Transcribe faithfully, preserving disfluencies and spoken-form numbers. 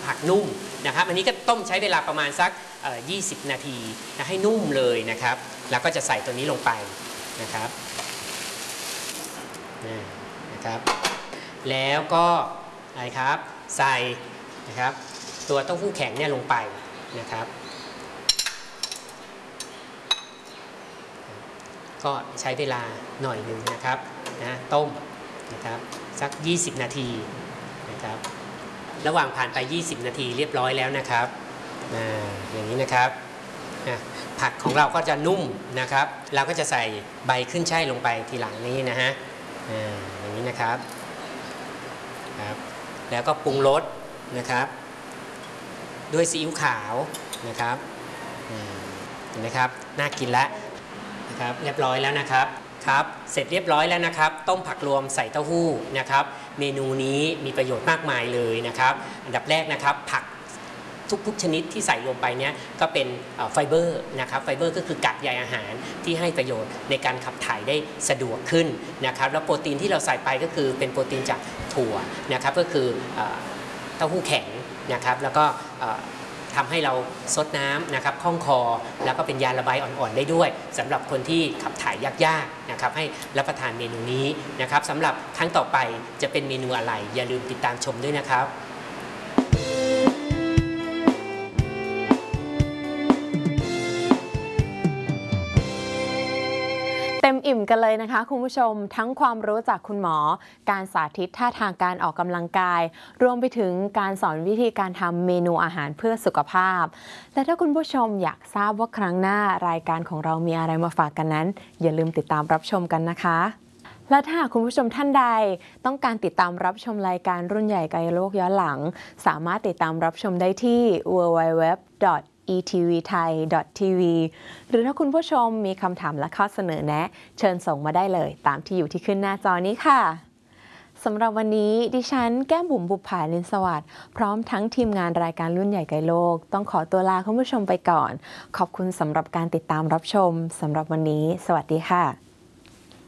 ผักนุ่มนะครับอันนี้ก็ต้มใช้เวลาประมาณสักยี่สิบนาทีนะให้นุ่มเลยนะครับแล้วก็จะใส่ตัวนี้ลงไปนะครับนะครับแล้วก็อะไรครับใส่นะครับตัวเต้าหู้แข็งเนี่ยลงไปนะครับก็ใช้เวลาหน่อยหนึ่งนะครับนะต้มนะครับสักยี่สิบนาทีนะครับระหว่างผ่านไปยี่สิบนาทีเรียบร้อยแล้วนะครับอ่าอย่างนี้นะครับผักของเราก็จะนุ่มนะครับเราก็จะใส่ใบขึ้นช่ายลงไปทีหลังนี้นะฮะอ่าอย่างนี้นะครับครับแล้วก็ปรุงรสนะครับด้วยซีอิ๊วขาวนะครับเห็นไหมครับน่ากินแล้วนะครับเรียบร้อยแล้วนะครับครับเสร็จเรียบร้อยแล้วนะครับต้มผักรวมใส่เต้าหู้นะครับเมนูนี้มีประโยชน์มากมายเลยนะครับอันดับแรกนะครับผักทุกๆชนิดที่ใส่ลงไปเนี้ยก็เป็นไฟเบอร์นะครับไฟเบอร์ก็คือกักใยอาหารที่ให้ประโยชน์ในการขับถ่ายได้สะดวกขึ้นนะครับแล้วโปรตีนที่เราใส่ไปก็คือเป็นโปรตีนจากถั่วนะครับก็คือเต้าหู้แข็งนะครับแล้วก็ทำให้เราซดน้ำนะครับคล่องคอแล้วก็เป็นยาระบายอ่อนๆได้ด้วยสำหรับคนที่ขับถ่ายยากๆนะครับให้รับประทานเมนูนี้นะครับสำหรับครั้งต่อไปจะเป็นเมนูอะไรอย่าลืมติดตามชมด้วยนะครับเต็มอิ่มกันเลยนะคะคุณผู้ชมทั้งความรู้จากคุณหมอการสาธิตท่าทางการออกกำลังกายรวมไปถึงการสอนวิธีการทำเมนูอาหารเพื่อสุขภาพและถ้าคุณผู้ชมอยากทราบว่าครั้งหน้ารายการของเรามีอะไรมาฝากกันนั้นอย่าลืมติดตามรับชมกันนะคะและถ้าคุณผู้ชมท่านใดต้องการติดตามรับชมรายการรุ่นใหญ่ไกลโลกย้อนหลังสามารถติดตามรับชมได้ที่ ดับเบิลยู ดับเบิลยู ดับเบิลยู ดอท อี ที วี ไทย ดอท ที วี หรือถ้าคุณผู้ชมมีคำถามและข้อเสนอแนะเชิญส่งมาได้เลยตามที่อยู่ที่ขึ้นหน้าจอนี้ค่ะสำหรับวันนี้ดิฉันแก้มบุ๋มบุภาลินสวัสดิ์พร้อมทั้งทีมงานรายการรุ่นใหญ่ไกลโลกต้องขอตัวลาคุณผู้ชมไปก่อนขอบคุณสำหรับการติดตามรับชมสำหรับวันนี้สวัสดีค่ะ